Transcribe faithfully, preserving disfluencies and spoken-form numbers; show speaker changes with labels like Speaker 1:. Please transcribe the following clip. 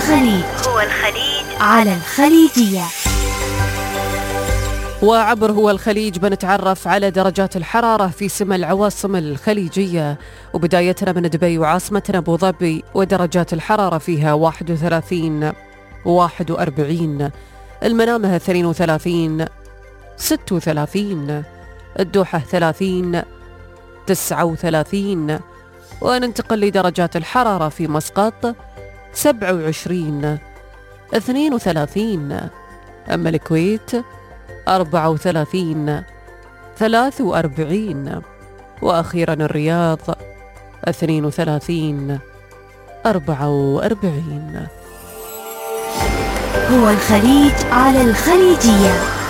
Speaker 1: الخليج هو الخليج على الخليجية.
Speaker 2: وعبر هو الخليج بنتعرف على درجات الحرارة في سما العواصم الخليجية، وبدايتنا من دبي وعاصمتنا أبو ظبي، ودرجات الحرارة فيها واحد وثلاثين واحد وأربعين، المنامة اثنين وثلاثين ستة وثلاثين، الدوحة ثلاثين تسعة وثلاثين. وننتقل لدرجات الحرارة في مسقط سبعة وعشرين اثنين وثلاثين، أما الكويت أربعة وثلاثين ثلاثة وأربعين، وأخيرا الرياض اثنين وثلاثين أربعة وأربعين.
Speaker 1: هو الخليج على الخليجية.